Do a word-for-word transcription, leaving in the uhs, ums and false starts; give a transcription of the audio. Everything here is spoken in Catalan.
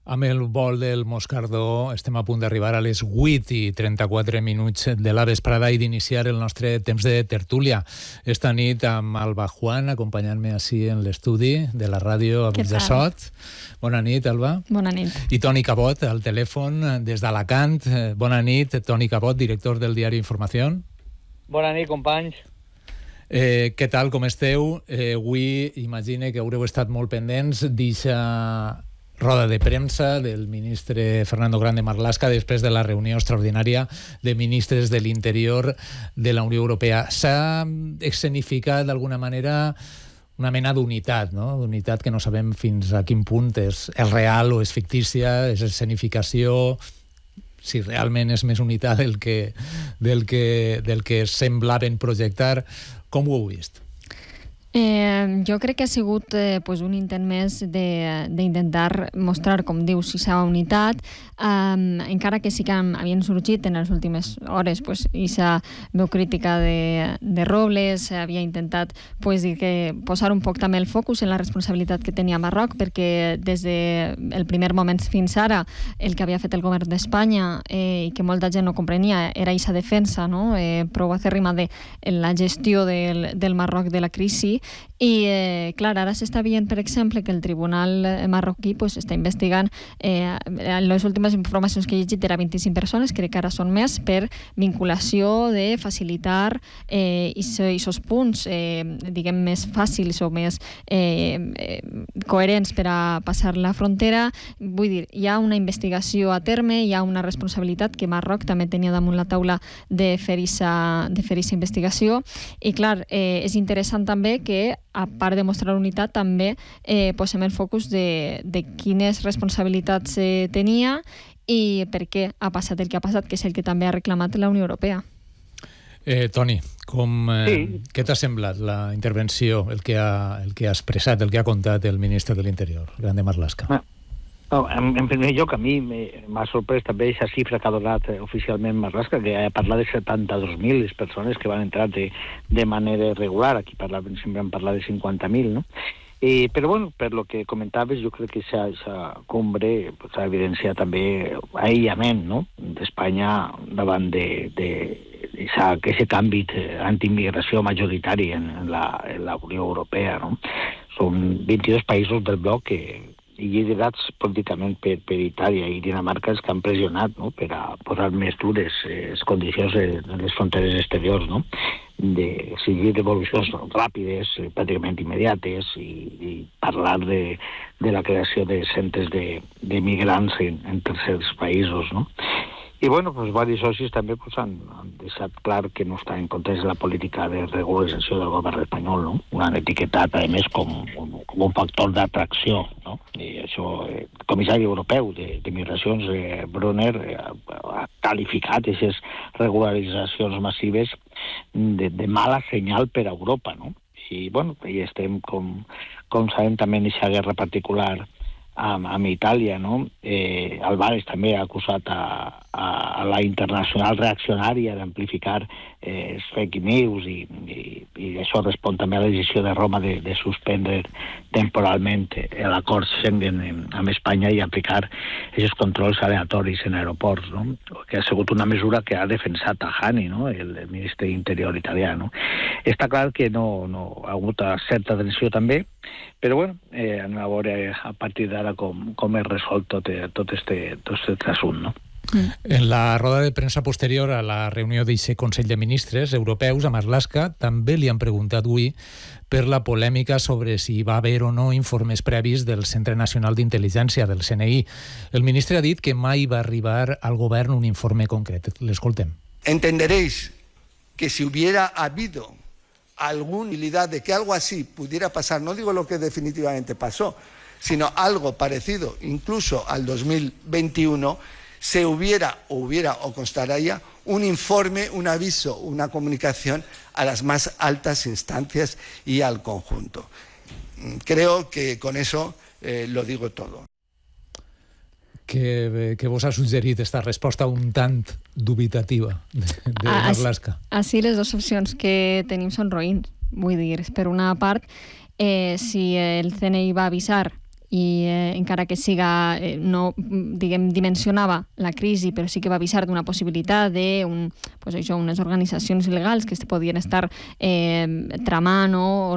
Amb el vol del Moscardó estem a punt d'arribar a les vuit i trenta-quatre minuts de la vesprada i d'iniciar el nostre temps de tertúlia. Esta nit amb Alba Juan acompanyant-me així en l'estudi de la ràdio a Burjassot. Bona nit, Alba. Bona nit. I Toni Cabot, al telèfon des d'Alacant. Bona nit, Toni Cabot, director del diari Informació. Bona nit, companys. Eh, què tal, com esteu? Eh, avui imagine que haureu estat molt pendents d'eixa roda de premsa del ministre Fernando Grande Marlaska després de la reunió extraordinària de ministres de l'Interior de la Unió Europea. S'ha escenificat d'alguna manera una mena d'unitat, no? D'unitat que no sabem fins a quin punt és, és real o és fictícia, és escenificació, si realment és més unitat del que, del que, del que semblaven projectar. Com ho heu vist? Eh, jo crec que ha sigut eh, pues un intent més d'intentar mostrar, com dius, si s'ha unitat, eh, encara que sí que havien sorgit en les últimes hores pues, aquesta veu crítica de, de Robles, havia intentat pues, dir que posar un poc també el focus en la responsabilitat que tenia Marroc, perquè des del primer moment fins ara el que havia fet el govern d'Espanya eh, i que molta gent no comprenia era aquesta defensa, no? eh, prou acèrrima de la gestió del, del Marroc de la crisi. I, eh, clar, ara s'està veient, per exemple, que el tribunal marroquí pues, està investigant, eh, les últimes informacions que he llegit era vint-i-cinc persones, crec que ara són més, per vinculació de facilitar eh, aquests punts, eh, diguem, més fàcils o més eh, eh, coherents per a passar la frontera. Vull dir, hi ha una investigació a terme, hi ha una responsabilitat que Marroc també tenia damunt la taula de fer aquesta investigació, i clar, eh, és interessant també que a part de mostrar unitat, també eh, posem el focus de, de quines responsabilitats eh, tenia i per què ha passat el que ha passat, que és el que també ha reclamat la Unió Europea. Eh, Toni, com, eh, sí. què t'ha semblat la intervenció, el que, ha, el que ha expressat, el que ha contat el ministre de l'Interior, Grande Marlaska? Ah. No, en, en primer lloc, a mi m'ha sorprès també aquesta xifra que ha donat eh, oficialment Marlaska, que ha parlat de setanta-dos mil les persones que van entrar de, de manera regular. Aquí parlaven, sempre han parlat de cinquanta mil, no? Eh, però, bueno, per lo que comentaves, jo crec que aquesta cumbre pues, ha evidenciat també aïllament, no?, d'Espanya davant de, de, de aquest canvi antiimmigració majoritari en, en, la, en la Unió Europea, no? Són vint-i-dos països del bloc que i liderats políticament per, per Itàlia i Dinamarca els que han pressionat, no?, per a posar més dures eh, les condicions en les fronteres exteriors, no?, de seguir evolucions ràpides, eh, pràcticament immediates, i, i parlar de, de la creació de centres de, de migrants en, en tercers països, no? I, bueno, pues, varis socis també pues, han, han deixat clar que no està en contra de la política de regularització del govern espanyol, no? Ho han etiquetat, a més, com, com un factor d'atracció, no? I això, el eh, comissari europeu de, de migracions, eh, Brunner, eh, ha qualificat aquestes regularitzacions massives de, de mala senyal per a Europa, no? I, bueno, hi estem, com, com sabem, també en aquesta guerra particular amb, amb Itàlia, no? Eh, Álvarez també ha acusat a, a, a la internacional reaccionària d'amplificar eh, fake news i, i, i això respon també a la decisió de Roma de, de suspendre temporalment l'acord Schengen amb Espanya i aplicar aquests controls aleatoris en aeroports, no? Que ha sigut una mesura que ha defensat Tajani, no?, el, el ministre d'Interior italià, no? Està clar que no, no ha hagut certa tensió també, però bueno, eh, anem a veure a partir d'ara com, com és resolt tot, tot, este, tot este assumpte, no? En la roda de premsa posterior a la reunió d'aquest Consell de Ministres Europeus a Marlaska també li han preguntat avui per la polèmica sobre si va haver o no informes previs del Centre Nacional d'Intel·ligència, del C N I. El ministre ha dit que mai va arribar al govern un informe concret. L'escoltem. Entenderéis que si hubiera habido alguna posibilidad de que algo así pudiera pasar, no digo lo que definitivamente pasó, sino algo parecido incluso al dos mil veintiuno, se hubiera o hubiera o constaría un informe, un aviso, una comunicación a las más altas instancias y al conjunto. Creo que con eso eh, lo digo todo. Què, què vos ha suggerit esta resposta un tant dubitativa de, de Marlaska? Així les dues opcions que tenim són roïns. Vull dir, per una part, eh, si el C N I va avisar i eh, encara que siga, eh, no diguem, dimensionava la crisi, però sí que va avisar d'una possibilitat de un, pues això, unes organitzacions il·legals que es podien estar eh, tramant o